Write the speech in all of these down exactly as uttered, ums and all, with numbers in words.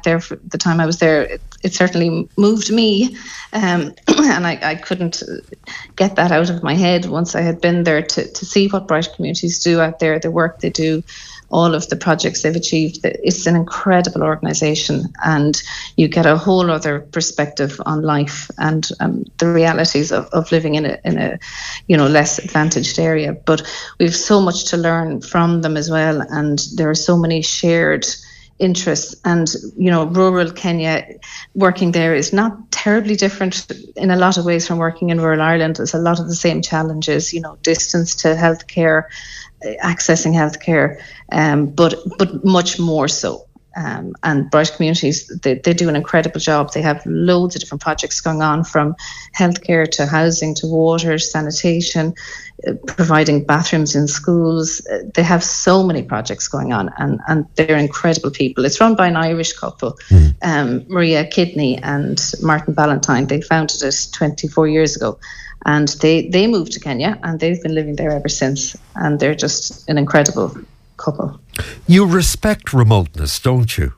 met there for the time I was there, it, it certainly moved me, um, and I, I couldn't get that out of my head once I had been there, to, to see what Bright Communities do out there, the work they do, all of the projects they've achieved. It's an incredible organisation, and you get a whole other perspective on life and um, the realities of, of living in a, in a, you know, less advantaged area. But we've so much to learn from them as well, and there are so many shared interests. And, you know, rural Kenya, working there is not terribly different in a lot of ways from working in rural Ireland. There's a lot of the same challenges, you know, distance to healthcare, accessing healthcare, um, but but much more so. Um, and Bright Communities, they, they do an incredible job. They have loads of different projects going on, from healthcare to housing to water, sanitation, uh, providing bathrooms in schools. Uh, they have so many projects going on, and, and they're incredible people. It's run by an Irish couple, mm. um, Maria Kidney and Martin Ballantyne. They founded it twenty-four years ago. And they, they moved to Kenya, and they've been living there ever since. And they're just an incredible couple. You respect remoteness, don't you?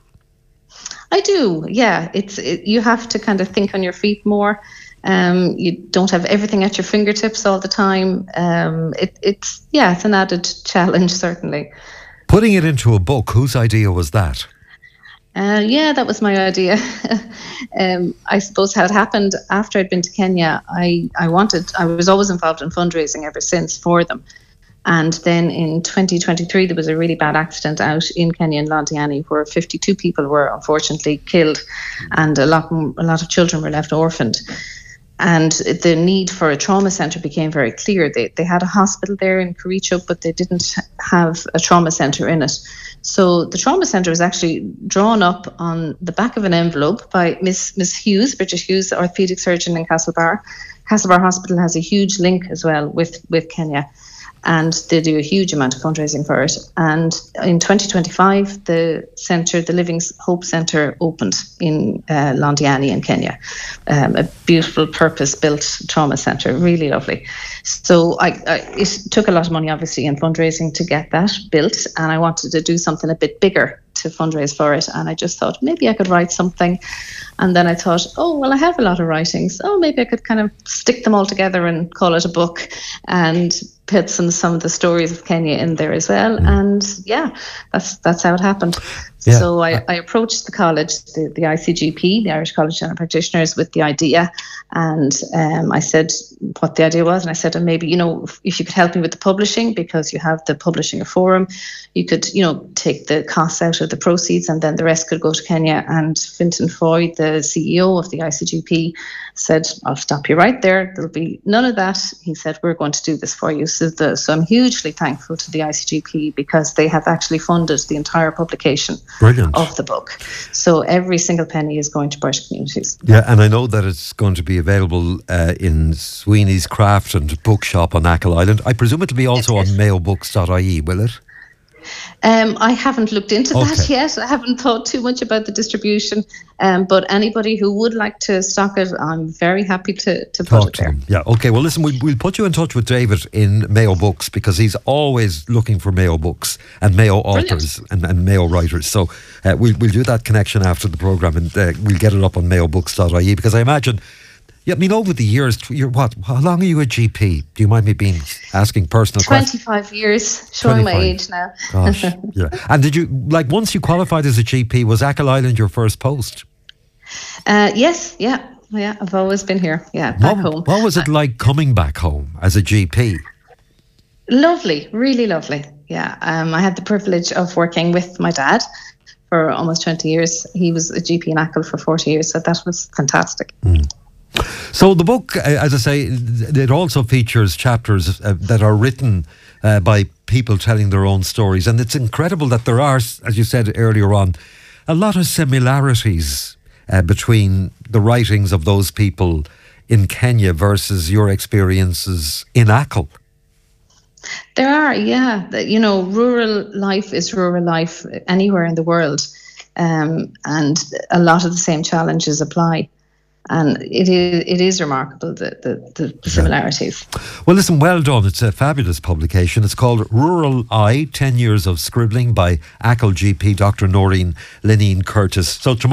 I do, yeah. It's it, you have to kind of think on your feet more. Um, you don't have everything at your fingertips all the time. Um, it, it's, yeah, it's an added challenge, certainly. Putting it into a book, whose idea was that? Uh, yeah, that was my idea. um, I suppose how it happened after I'd been to Kenya, I, I wanted, I was always involved in fundraising ever since for them. And then in twenty twenty-three, there was a really bad accident out in Kenya in Londiani, where fifty-two people were unfortunately killed, and a lot, a lot of children were left orphaned. And the need for a trauma centre became very clear. They they had a hospital there in Kericho, but they didn't have a trauma centre in it. So the trauma centre was actually drawn up on the back of an envelope by Miss Miss Hughes, Bridget Hughes, the orthopaedic surgeon in Castlebar. Castlebar Hospital has a huge link as well with, with Kenya, and they do a huge amount of fundraising for it. And in twenty twenty-five, the centre, the Living Hope Centre, opened in uh, Londiani in Kenya. Um, a beautiful purpose-built trauma centre, really lovely. So I, I, it took a lot of money, obviously, in fundraising to get that built, and I wanted to do something a bit bigger to fundraise for it. And I just thought maybe I could write something. And then I thought, oh, well, I have a lot of writings. Oh, maybe I could kind of stick them all together and call it a book, and put some some of the stories of Kenya in there as well. Mm. And yeah, that's that's how it happened. Yeah. So I, I approached the college, the, the I C G P, the Irish College of General Practitioners, with the idea. And um, I said what the idea was. And I said, and maybe, you know, if, if you could help me with the publishing, because you have the Publishing a Forum, you could, you know, take the costs out of the proceeds, and then the rest could go to Kenya. And Fintan Foy, the C E O of the I C G P, said, I'll stop you right there. There'll be none of that. He said, we're going to do this for you. So, the, so I'm hugely thankful to the I C G P, because they have actually funded the entire publication Brilliant. Of the book. So every single penny is going to Bright Communities. Yeah, and I know that it's going to be available uh, in Sweeney's Craft and Bookshop on Achill Island. I presume it'll be also on mayo books dot I E, will it? Um, I haven't looked into okay. that yet. I haven't thought too much about the distribution. Um, but anybody who would like to stock it, I'm very happy to, to put it there. Them. Yeah, okay. Well, listen, we'll, we'll put you in touch with David in Mayo Books, because he's always looking for Mayo books and Mayo authors and, and Mayo writers. So uh, we'll, we'll do that connection after the programme, and uh, we'll get it up on mayo books dot I E, because I imagine... Yeah, I mean, over the years, you're what? How long are you a G P? Do you mind me being asking personal questions? twenty-five years, showing my age now. Gosh, yeah. And did you, like, once you qualified as a G P, was Achill Island your first post? Uh, yes, yeah, yeah. I've always been here, yeah, back what, home. What was it like coming back home as a G P? Lovely, really lovely. Yeah, um, I had the privilege of working with my dad for almost twenty years. He was a G P in Achill for forty years, so that was fantastic. Mm. So the book, as I say, it also features chapters uh, that are written uh, by people telling their own stories. And it's incredible that there are, as you said earlier on, a lot of similarities uh, between the writings of those people in Kenya versus your experiences in Achill. There are, yeah. You know, rural life is rural life anywhere in the world. Um, and a lot of the same challenges apply. And it is it is remarkable, the, the, the similarities. Well, listen, well done. It's a fabulous publication. It's called Rural Eye, ten years of Scribbling, by Achill G P Doctor Noreen Lineen Curtis. So tomorrow